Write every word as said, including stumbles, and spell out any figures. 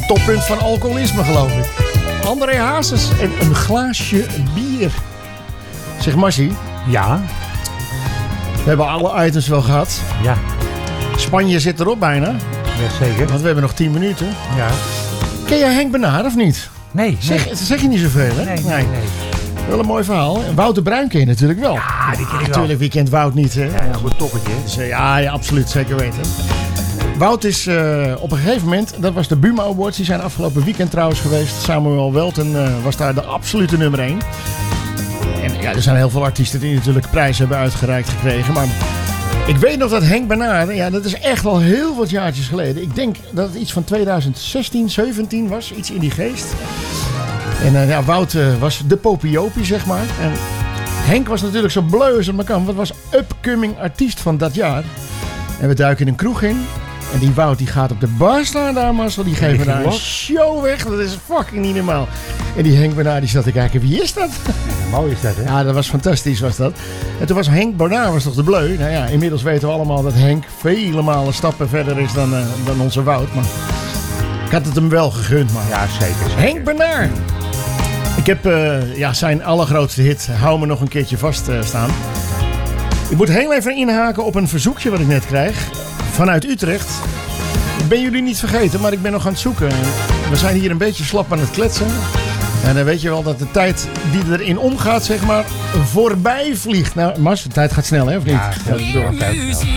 toppunt van alcoholisme, geloof ik. André Hazes en een glaasje bier. Zeg Marcie. Ja. We hebben alle items wel gehad. Ja. Spanje zit erop bijna. Ja, zeker. Want we hebben nog tien minuten. Ja. Ken jij Henk Benaar of niet? Nee, nee. Zeg, zeg je niet zoveel, hè? Nee, nee, nee. Wel een mooi verhaal. En Wouter Bruin ken je natuurlijk wel. Ja, die ken ik wel. Natuurlijk, wie kent Wout niet, hè? Ja, ja, goed toppetje. Dus, uh, ja, ja, absoluut. Zeker weten. Wout is uh, op een gegeven moment, dat was de Buma Awards. Die zijn afgelopen weekend trouwens geweest. Samuel Welten uh, was daar de absolute nummer één. En ja, er zijn heel veel artiesten die natuurlijk prijzen hebben uitgereikt gekregen. Maar ik weet nog dat Henk Benaar, ja, dat is echt al heel wat jaartjes geleden. Ik denk dat het iets van tweeduizend zestien, zeventien was. Iets in die geest. En uh, ja, Wout uh, was de popiopie, zeg maar. En Henk was natuurlijk zo bleu als het maar kan. Want was upcoming artiest van dat jaar. En we duiken in een kroeg in. En die Wout die gaat op de bar staan daar, Marcel. Die geven daar een show weg. Dat is fucking niet normaal. En die Henk Benaar die zat te kijken, wie is dat? Ja, mooi is dat, hè? Ja, dat was fantastisch, was dat. En toen was Henk Benaar was toch de bleu. Nou ja, inmiddels weten we allemaal dat Henk vele malen stappen verder is dan, uh, dan onze Wout. Maar ik had het hem wel gegund, maar. Ja, zeker. zeker. Henk Benaar. Ik heb uh, ja, zijn allergrootste hit, Hou me nog een keertje vast, uh, staan. Ik moet heel even inhaken op een verzoekje wat ik net krijg. Vanuit Utrecht. Ik ben jullie niet vergeten, maar ik ben nog aan het zoeken. We zijn hier een beetje slap aan het kletsen. En dan weet je wel dat de tijd die erin omgaat, zeg maar, voorbij vliegt. Nou, Mars, de tijd gaat snel, hè, of niet? Ja, heel door.